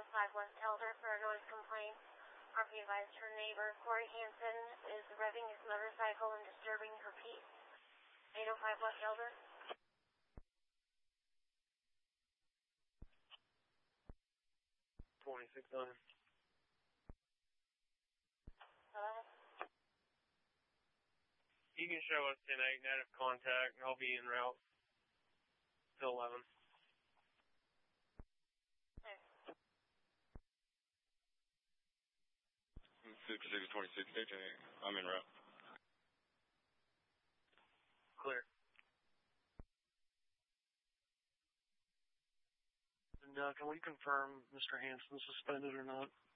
805 West Elder for a noise complaint. RP advised her neighbor, Corey Hansen, is revving his motorcycle and disturbing her peace. 805 West Elder. 26-9. Hello? You can show us 10-8 negative contact, and I'll be en route till 11. There. 6626, I'm en route. Clear. And can we confirm Mr. Hansen suspended or not?